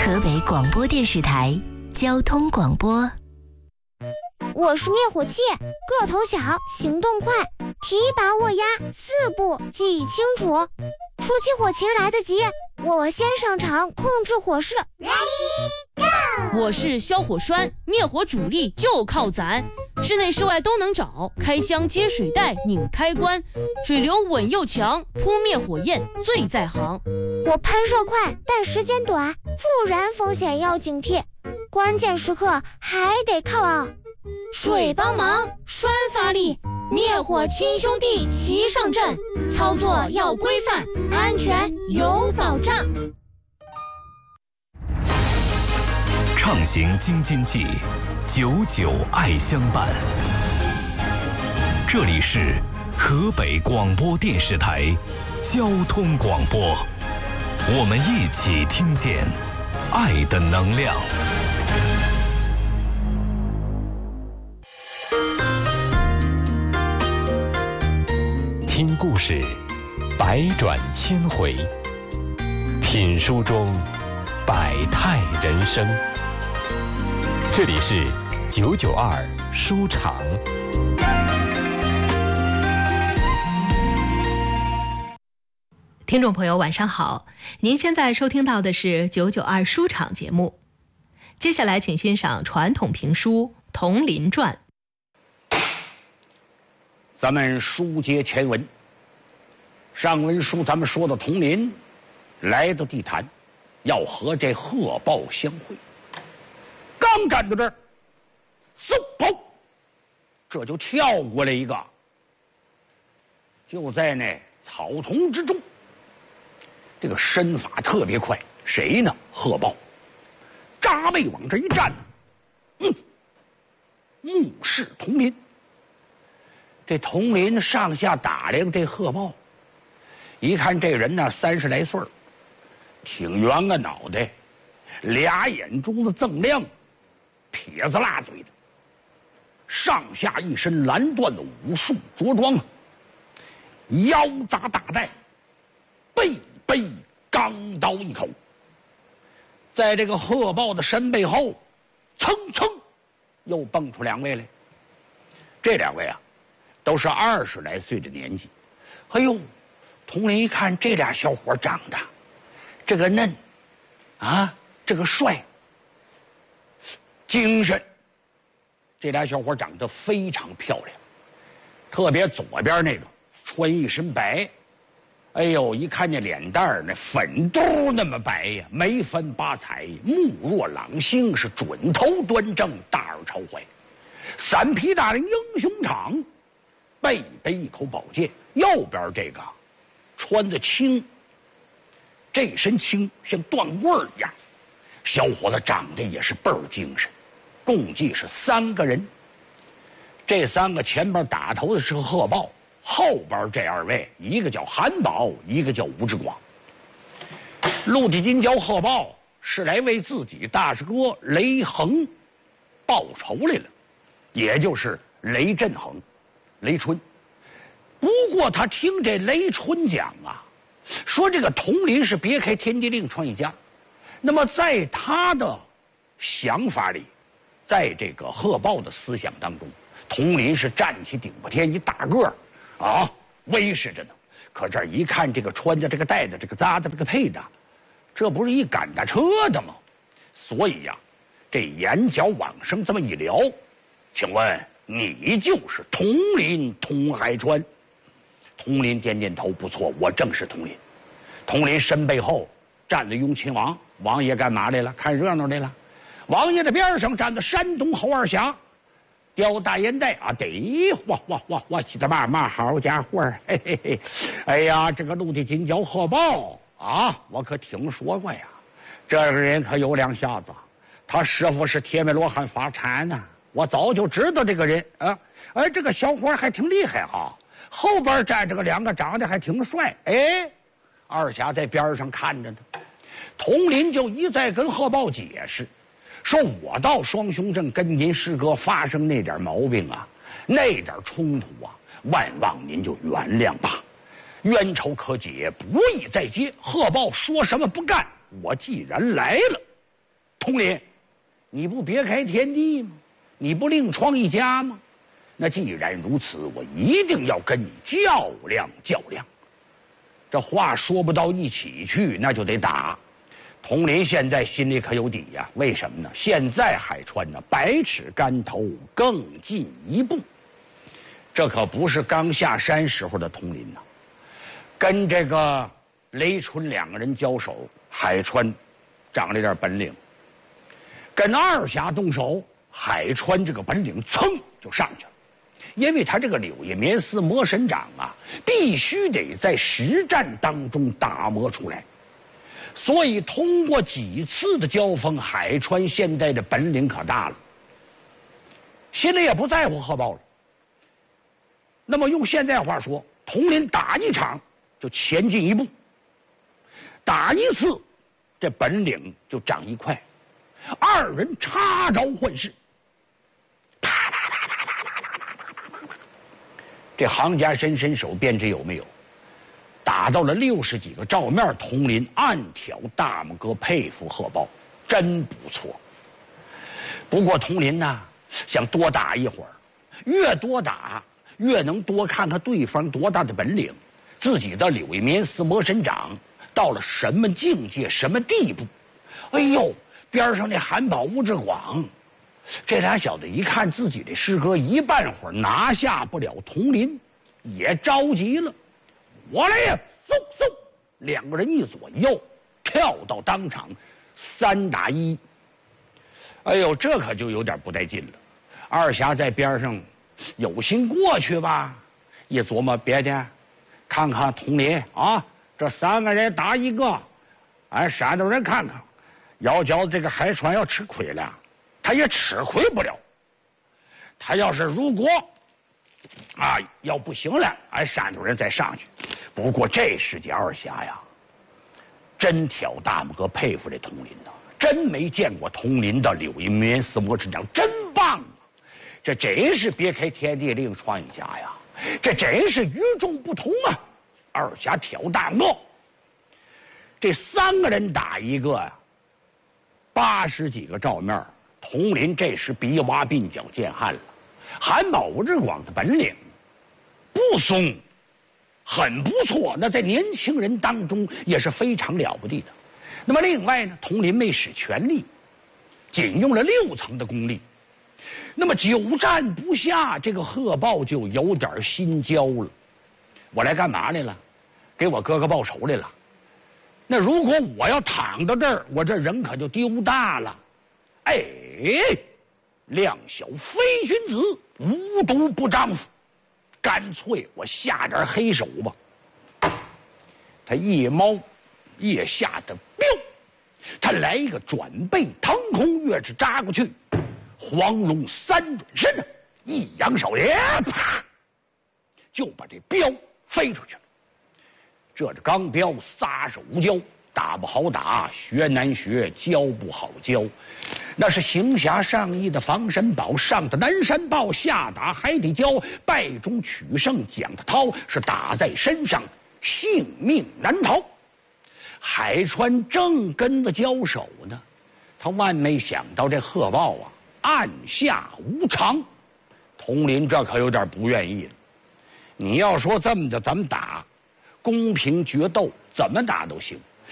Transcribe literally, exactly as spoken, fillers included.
河北广播电视台交通广播。 我是灭火器，个头小，行动快，提拔握压，四步记忆清楚。出起火情来得及，我先上场控制火势。 我是消火栓，灭火主力就靠咱，室内室外都能找，开箱接水带，拧开关，水流稳又强，扑灭火焰最在行。 我喷射快，但时间短，复燃风险要警惕，关键时刻还得靠啊水帮忙，栓发力，灭火亲兄弟齐上阵，操作要规范，安全有保障。 畅行京津冀，久久爱相伴。这里是河北广播电视台交通广播，我们一起听见爱的能量。听故事，百转千回；品书中，百态人生。这里是九九二书场。 听众朋友晚上好，您现在收听到的是九九二书场节目。接下来请欣赏传统评书《铜林传》。 咱们书接前文，上文书咱们说的铜林来到地坛，要和这贺豹相会。刚站到这儿，嗖砰，这就跳过来一个，就在那草丛之中。这个身法特别快，谁呢？贺豹，扎背往这一站，嗯，目视铜林。这铜林上下打量这贺豹，一看这人呢三十来岁，挺圆个脑袋，俩眼珠子锃亮，撇子辣嘴的，上下一身蓝缎的武术着装啊，腰扎大带，背背钢刀一口，在这个贺豹的身背后，蹭蹭又蹦出两位来。这两位啊都是二十来岁的年纪。哎呦，铜林一看这俩小伙长得这个嫩啊，这个帅，精神。这俩小伙长得非常漂亮，特别左边那个穿一身白，哎呦，一看见脸蛋儿那粉嘟那么白呀，眉分八彩，目若朗星，是准头端正，大耳朝怀，三匹大领英雄长，背背一口宝剑。右边这个穿着青，这身青像断棍儿一样，小伙子长得也是倍儿精神。共计是三个人，这三个前边打头的是贺豹，后边这二位一个叫韩宝，一个叫吴志广。陆地金交贺豹是来为自己大师哥雷横报仇来了，也就是雷震横，雷春。不过他听这雷春讲啊，说这个铜林是别开天地另创一家，那么在他的想法里，在这个贺豹的思想当中，铜林是站起顶破天，一大个儿啊，威势着呢。可这一看这个穿着这个带的这个扎的这个配的，这不是一赶大车的吗？所以呀、啊，这眼角往上这么一聊，请问你就是铜林佟海川？铜林点点头，不错，我正是铜林。铜林身背后站着雍亲王，王爷干嘛来了？看热闹来了。王爷的边上站着山东侯二侠，叼大烟袋啊，得哇哇哇哇，起的嘛嘛，好家伙，嘿嘿嘿！哎呀，这个陆地金交贺豹啊，我可听说过呀，这个人可有两下子，他师傅是铁面罗汉法禅呢，我早就知道这个人啊。哎，这个小伙还挺厉害哈，后边站着个两个长得还挺帅。哎，二侠在边上看着呢，铜林就一再跟贺豹解释。说我到双雄镇跟您师哥发生那点毛病啊，那点冲突啊，万望您就原谅吧，冤仇可解，不义再结。贺豹说什么不干，我既然来了， 统领，你不别开天地吗？你不另创一家吗？那既然如此，我一定要跟你较量较量。这话说不到一起去，那就得打。统领现在心里可有底呀、啊？为什么呢？现在海川呢，百尺竿头更进一步。这可不是刚下山时候的统领呐、啊，跟这个雷春两个人交手，海川长了点本领。跟二侠动手，海川这个本领噌就上去了。因为他这个柳叶棉丝魔神掌啊，必须得在实战当中打磨出来，所以通过几次的交锋，海川现在的本领可大了，心里也不在乎贺豹了。那么用现在话说，统领打一场就前进一步，打一次这本领就长一块，二人插招换式。这行家伸伸手便知有没有，打到了六十几个照面，统领暗挑大拇哥，佩服贺豹，真不错。不过统领呢，想多打一会儿，越多打越能多看看对方多大的本领，自己的柳叶棉丝魔神掌到了什么境界，什么地步。哎呦，边上那韩宝、吴志广，这俩小子一看自己的师哥一半会儿拿下不了统领，也着急了。我来呀！嗖嗖，两个人一左一右跳到当场，三打一。哎呦，这可就有点不带劲了。二侠在边上有心过去吧，一琢磨别的，看看统领啊，这三个人打一个，俺山东人看看，要叫这个海川要吃亏了。他也吃亏不了。他要是如果啊要不行了，俺山东人再上去。不过这时节二侠呀，真挑大拇哥佩服这统领呐，真没见过统领的柳叶棉丝魔神掌，真棒啊！这真是别开天地另创一家呀，这真是与众不同啊！二侠挑大拇哥，这三个人打一个呀，八十几个照面。统领这时鼻挖鬓角见汗了，韩宝、吴志广的本领不松，很不错，那在年轻人当中也是非常了不地的。那么另外呢，统领没使全力，仅用了六层的功力。那么久战不下，这个贺豹就有点心焦了。我来干嘛来了？给我哥哥报仇来了。那如果我要躺到这儿，我这人可就丢大了。哎，量小非君子，无毒不丈夫，干脆我下点黑手吧。他一猫腋下的镖，他来一个转背腾空跃直扎过去，黄龙三转身，一扬手也啪，就把这镖飞出去了。这这钢镖撒手无交，打不好打，学难学，教不好教。那是行侠仗义的防身宝，上的南山豹，下打海底蛟，败中取胜蒋的涛，是打在身上性命难逃。海川正跟着交手呢，他万没想到这贺豹啊暗下无常。统领这可有点不愿意了。你要说这么的咱们打，公平决斗，怎么打都行。